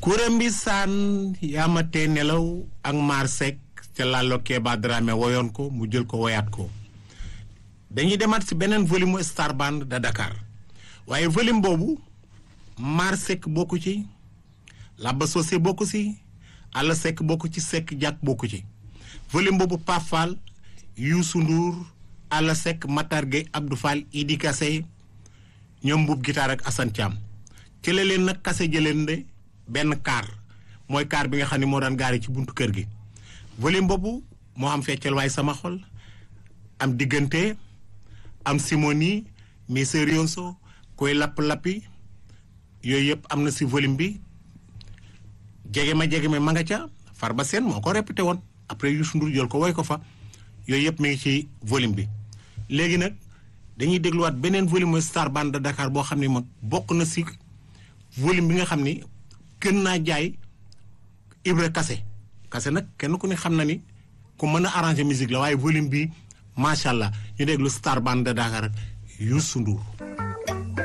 Kurémbi Saan yaamate nelaw ak Mar Seck ca Lalo Keba Dramé woyoon ko mu jël ko woyaat ko dañuy demaat ci beneen volume Star Band de Dakar waaye volume boobu Mar Seck bokku ci Laba Socé bokku ci Alla Seck bokku ci Seck Diak bokku ci volume boobu Pape Fall Youssou Ndour Alla Seck Matar Gueye Abdou Fall Idi Kassé ñoom Mbuub guitare ak Assane Thiam ci la leen nag kase jëleen de benn kaar mooy kaar bi nga xam ne moo daan gaari ci buntu kër gi volume boobu moo am feccal waay sama xol am diggante am simoni mi serioso koy lapp-lappi yooyu yëpp am na si volume bi jege ma ma nga ca Farba Seen moo ko répété woon après Youssou Ndour jël ko woy ko fa yooyu yëpp mi ngi ci volume bi léegi nag dañuy dégluwaat beneen volume Star Band de Dakar boo xam ne mag bokk na si volume bi nga xam ni gën naa jaay Ibra Kassé nag kenn ku ne xam na ni ku mën a arranger musique la waaye volume bi macha allah ñu déglu Star Band de Dakar ak Youssou Ndour